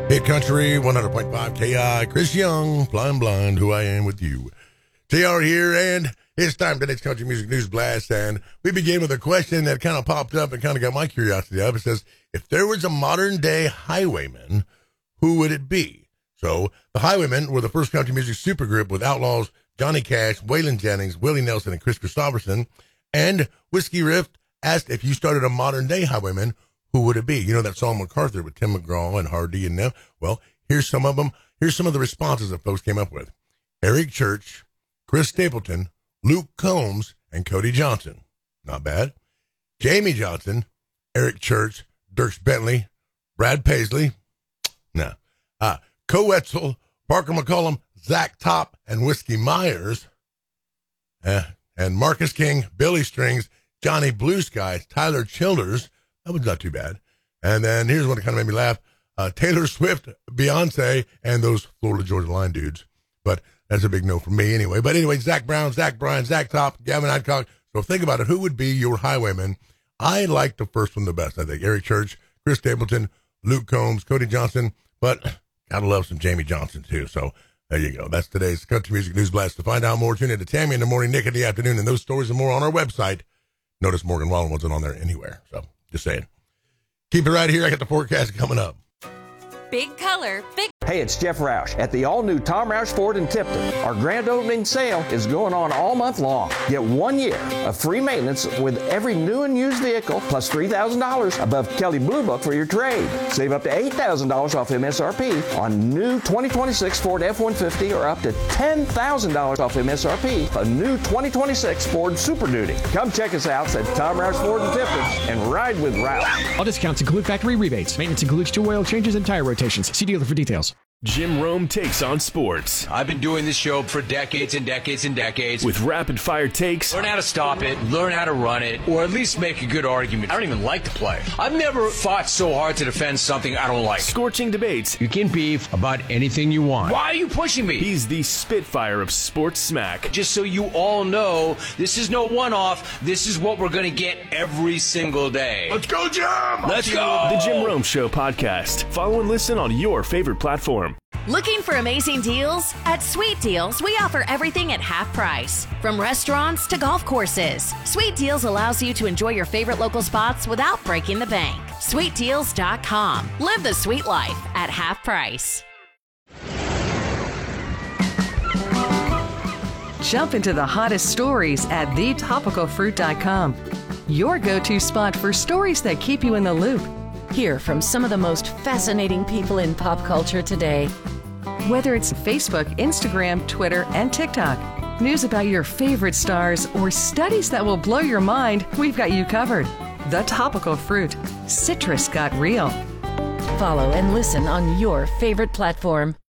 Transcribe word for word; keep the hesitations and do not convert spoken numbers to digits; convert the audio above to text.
Hit Country one hundred point five K I, Chris Young, Flying Blind, Who I Am With You. T R here, and it's time for today's Country Music News Blast, and we begin with a question that kind of popped up and kind of got my curiosity up. It says, if there was a modern-day Highwayman, who would it be? So, the Highwaymen were the first country music supergroup with Outlaws, Johnny Cash, Waylon Jennings, Willie Nelson, and Chris Christopherson, and Whiskey Riff asked if you started a modern-day Highwayman, who would it be? You know that song MacArthur with Tim McGraw and Hardy and them? Well, here's some of them. Here's some of the responses that folks came up with. Eric Church, Chris Stapleton, Luke Combs, and Cody Johnson. Not bad. Jamie Johnson, Eric Church, Dierks Bentley, Brad Paisley. Nah. Uh, Co Wetzel, Parker McCollum, Zach Top, and Whiskey Myers. Uh, and Marcus King, Billy Strings, Johnny Blue Skies, Tyler Childers. That was not too bad. And then here's one that kind of made me laugh. Uh, Taylor Swift, Beyonce, and those Florida Georgia Line dudes. But that's a big no for me anyway. But anyway, Zach Brown, Zach Bryan, Zach Top, Gavin Adcock. So think about it. Who would be your Highwayman? I like the first one the best, I think. Eric Church, Chris Stapleton, Luke Combs, Cody Johnson. But gotta love some Jamie Johnson, too. So there you go. That's today's Country Music News Blast. To find out more, tune in to Tammy in the morning, Nick in the afternoon, and those stories and more on our website. Notice Morgan Wallen wasn't on there anywhere. So just saying. Keep it right here. I got the forecast coming up. Big color, big... Hey, it's Jeff Roush at the all-new Tom Roush Ford in Tipton. Our grand opening sale is going on all month long. Get one year of free maintenance with every new and used vehicle, plus three thousand dollars above Kelley Blue Book for your trade. Save up to eight thousand dollars off M S R P on new twenty twenty-six Ford F one fifty or up to ten thousand dollars off M S R P on new twenty twenty-six Ford Super Duty. Come check us out at Tom Roush Ford in Tipton and ride with Roush. All discounts include factory rebates. Maintenance includes two oil changes and tire rotations. See dealer for details. Jim Rome takes on sports. I've been doing this show for decades and decades and decades. With rapid-fire takes. Learn how to stop it, learn how to run it, or at least make a good argument. I don't even like to play. I've never fought so hard to defend something I don't like. Scorching debates. You can beef about anything you want. Why are you pushing me? He's the Spitfire of sports smack. Just so you all know, this is no one-off. This is what we're going to get every single day. Let's go, Jim! Let's go! The Jim Rome Show podcast. Follow and listen on your favorite platform. Looking for amazing deals? At Sweet Deals, we offer everything at half price. From restaurants to golf courses, Sweet Deals allows you to enjoy your favorite local spots without breaking the bank. sweet deals dot com. Live the sweet life at half price. Jump into the hottest stories at the topical fruit dot com. Your go-to spot for stories that keep you in the loop. Hear from some of the most fascinating people in pop culture today. Whether it's Facebook, Instagram, Twitter, and TikTok, news about your favorite stars, or studies that will blow your mind, we've got you covered. The Topical Fruit. Citrus got real. Follow and listen on your favorite platform.